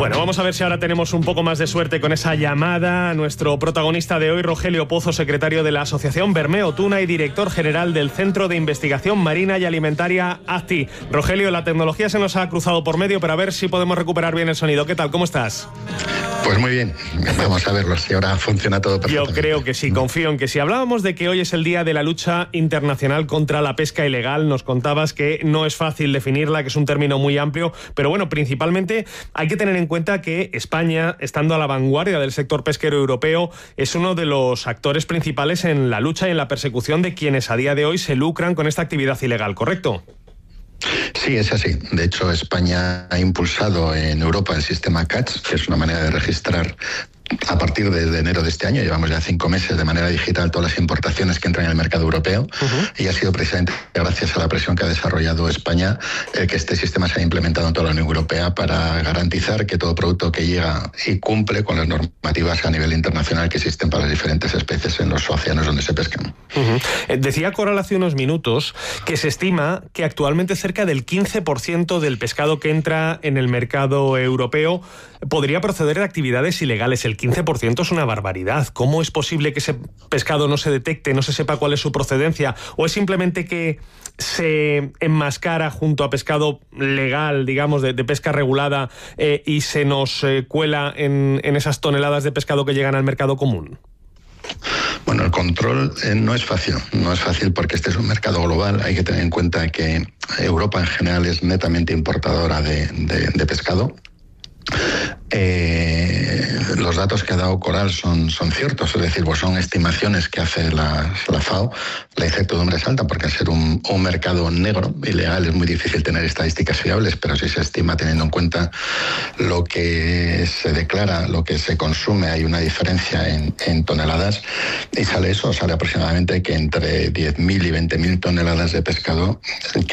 Bueno, vamos a ver si ahora tenemos un poco más de suerte con esa llamada a nuestro protagonista de hoy, Rogelio Pozo, secretario de la Asociación Bermeo Tuna y director general del Centro de Investigación Marina y Alimentaria ACTI. Rogelio, la tecnología se nos ha cruzado por medio, pero a ver si podemos recuperar bien el sonido. ¿Qué tal? ¿Cómo estás? Pues muy bien, vamos a verlo, si ahora funciona todo perfectamente. Yo creo que sí, confío en que sí. Hablábamos de que hoy es el día de la lucha internacional contra la pesca ilegal. Nos contabas que no es fácil definirla, que es un término muy amplio, pero bueno, principalmente hay que tener en cuenta que España, estando a la vanguardia del sector pesquero europeo, es uno de los actores principales en la lucha y en la persecución de quienes a día de hoy se lucran con esta actividad ilegal, ¿correcto? Sí, es así. De hecho, España ha impulsado en Europa el sistema CATS, que es una manera de registrar a partir de enero de este año. Llevamos ya 5 meses de manera digital todas las importaciones que entran en el mercado europeo, y ha sido precisamente gracias a la presión que ha desarrollado España que este sistema se ha implementado en toda la Unión Europea para garantizar que todo producto que llega y cumple con las normativas a nivel internacional que existen para las diferentes especies en los océanos donde se pescan. Decía Coral hace unos minutos que se estima que actualmente cerca del 15% del pescado que entra en el mercado europeo podría proceder de actividades ilegales. El 15% es una barbaridad. ¿Cómo es posible que ese pescado no se detecte, no se sepa cuál es su procedencia? ¿O es simplemente que se enmascara junto a pescado legal, digamos, de pesca regulada, y se nos cuela en esas toneladas de pescado que llegan al mercado común? Bueno, el control no es fácil porque este es un mercado global. Hay que tener en cuenta que Europa en general es netamente importadora de pescado. Los datos que ha dado Coral son ciertos, es decir, pues son estimaciones que hace la FAO. La incertidumbre es alta porque al ser un mercado negro, ilegal, es muy difícil tener estadísticas fiables, pero si se estima teniendo en cuenta lo que se declara, lo que se consume, hay una diferencia en toneladas, y sale aproximadamente que entre 10.000 y 20.000 toneladas de pescado